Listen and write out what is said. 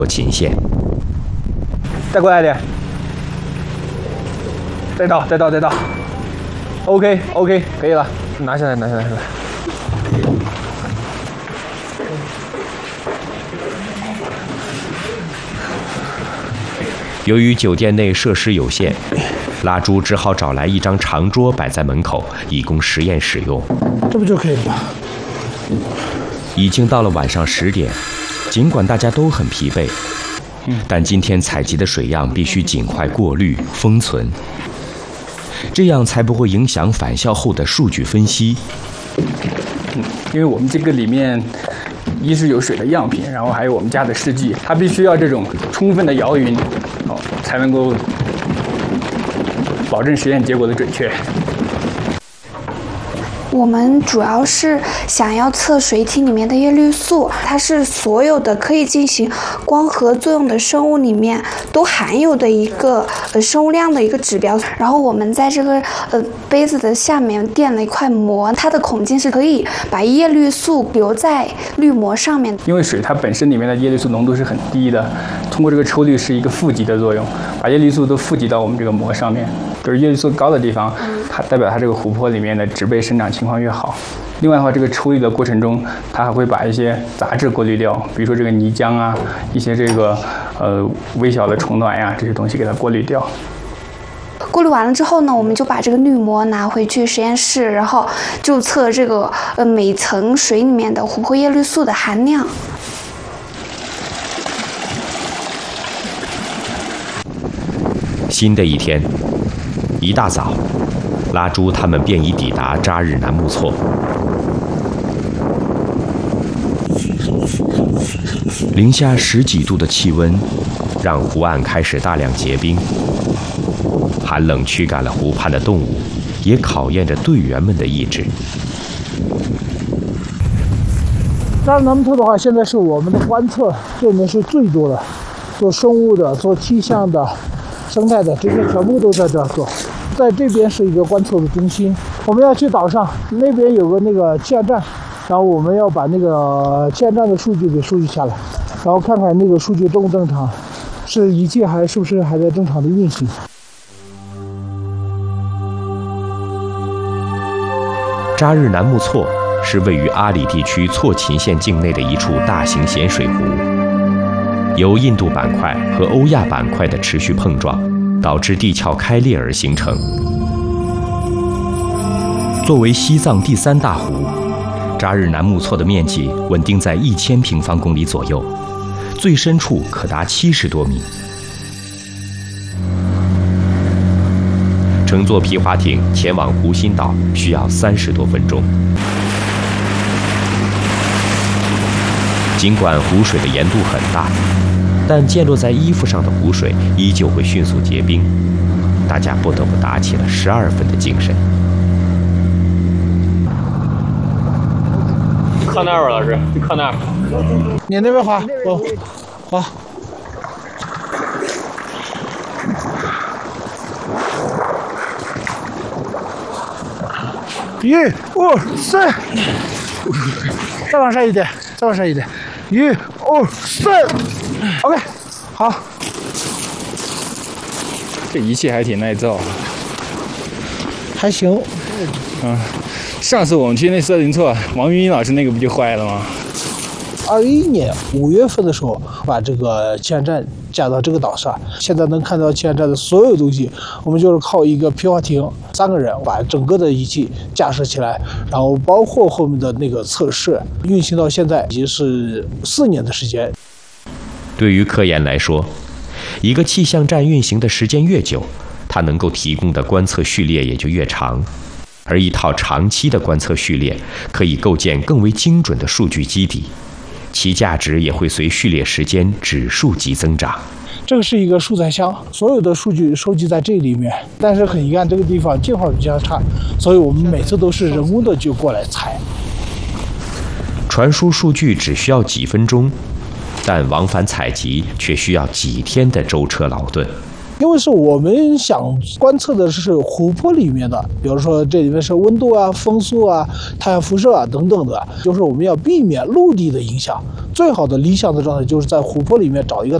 琴线。 再过来一点，再倒。OK， 可以了，拿下来。 由于酒店内设施有限，拉朱只好找来一张长桌摆在门口，以供实验使用。 这不就可以了吗？ 已经到了晚上10点，尽管大家都很疲惫，但今天采集的水样必须尽快过滤封存，这样才不会影响返校后的数据分析。 因为我们这个里面一是有水的样品，然后还有我们家的试剂，它必须要这种充分的摇匀，才能够保证实验结果的准确。 我们主要是想要测水体里面的叶绿素，它是所有的可以进行光合作用的生物里面都含有的一个生物量的一个指标。然后我们在这个杯子的下面垫了一块膜，它的孔径是可以把叶绿素留在滤膜上面。 因为水它本身里面的叶绿素浓度是很低的，通过这个抽滤是一个负极的作用，把叶绿素都负极到我们这个膜上面。就是叶绿素高的地方，它代表它这个湖泊里面的植被生长情况越好。另外的话，这个抽滤的过程中，它还会把一些杂质过滤掉，比如说这个泥浆啊，一些这个微小的虫卵呀，这些东西给它过滤掉。 过滤完了之后呢，我们就把这个滤膜拿回去实验室，然后就测这个每层水里面的琥珀叶绿素的含量。 新的一天，一大早，拉朱他们便已抵达扎日南木措。零下10几度的气温，让湖岸开始大量结冰。寒冷驱赶了湖畔的动物，也考验着队员们的意志。 扎日南木措的话，现在是我们的观测，这里面是最多的，做生物的、做气象的、生态的，这些全部都在这儿做。在这边是一个观测的中心，我们要去岛上，那边有个那个气象站，然后我们要把那个气象站的数据给收集下来，然后看看那个数据正不正常，是仪器是不是还在正常的运行。 扎日南木措是位于阿里地区措琴县境内的一处大型咸水湖，由印度板块和欧亚板块的持续碰撞，导致地壳开裂而形成。作为西藏第3大湖，扎日南木措的面积稳定在1000平方公里左右，最深处可达70多米。乘坐皮划艇前往湖心岛需要30多分钟。尽管湖水的盐度很大，但溅落在衣服上的湖水依旧会迅速结冰，大家不得不打起了12分的精神。 靠那边，老师，就靠那儿。 你那边滑，滑。1、2、3，再往上一点，1、2、3 ，OK， 好。 这仪器还挺耐造， 还行。 上次我们去那色林措，王云英老师那个不就坏了吗 ？21年5月份的时候，把这个气象站架到这个岛上，现在能看到气象站的所有东西，我们就是靠一个皮划艇，3个人把整个的仪器架设起来，然后包括后面的那个测试，运行到现在已经是4年的时间。 对于科研来说，一个气象站运行的时间越久，它能够提供的观测序列也就越长，而一套长期的观测序列可以构建更为精准的数据基底，其价值也会随序列时间指数级增长。 这个是一个数载箱，所有的数据收集在这里面，但是很遗憾，这个地方信号比较差，所以我们每次都是人工的就过来采。 传输数据只需要几分钟，但往返采集却需要几天的舟车劳顿。 因为是我们想观测的是湖泊里面的，比如说这里面是温度啊、风速啊、太阳辐射啊等等的，就是我们要避免陆地的影响。最好的理想的状态就是在湖泊里面找一个